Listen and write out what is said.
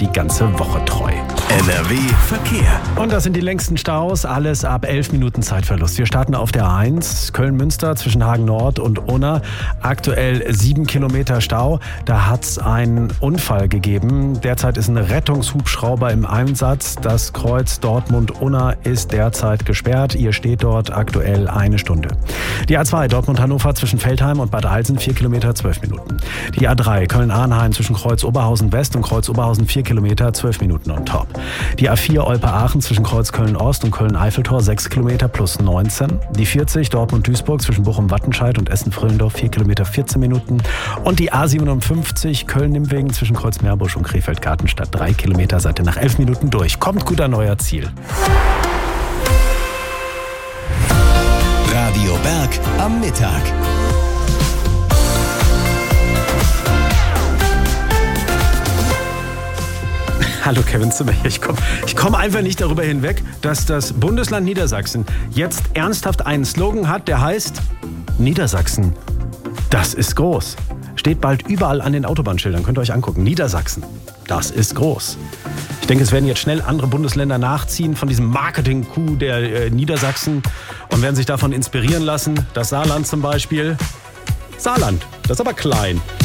die ganze Woche treu. NRW Verkehr. Und das sind die längsten Staus, alles ab 11 Minuten Zeitverlust. Wir starten auf der A1, Köln-Münster zwischen Hagen Nord und Unna. Aktuell 7 Kilometer Stau. Da hat es einen Unfall gegeben. Derzeit ist ein Rettungshubschrauber im Einsatz. Das Kreuz Dortmund-Unna ist derzeit gesperrt. Ihr steht dort aktuell 1 Stunde. Die A2 Dortmund-Hannover zwischen Feldheim und Bad Alsen 4 Kilometer 12 Minuten. Die A3 Köln-Arnheim zwischen Kreuz Oberhausen-West und Kreuz Oberhausen 4 Kilometer 12 Minuten on top. Die A4 Olpe-Aachen zwischen Kreuz Köln-Ost und Köln-Eiffeltor 6 Kilometer plus 19. Die 40 Dortmund-Duisburg zwischen Bochum-Wattenscheid und Essen-Fröhlendorf 4 Kilometer 14 Minuten. Und die A57 Köln-Nimmwegen zwischen Kreuz-Meerbusch und Krefeld-Gartenstadt 3 Kilometer seid ihr nach 11 Minuten durch. Kommt gut an euer Ziel. Radio Berg am Mittag. Hallo Kevin Zimmer hier. Ich komme einfach nicht darüber hinweg, dass das Bundesland Niedersachsen jetzt ernsthaft einen Slogan hat, der heißt Niedersachsen, das ist groß. Steht bald überall an den Autobahnschildern, könnt ihr euch angucken. Niedersachsen, das ist groß. Ich denke, es werden jetzt schnell andere Bundesländer nachziehen von diesem Marketing-Coup der Niedersachsen und werden sich davon inspirieren lassen. Das Saarland zum Beispiel. Saarland, das ist aber klein.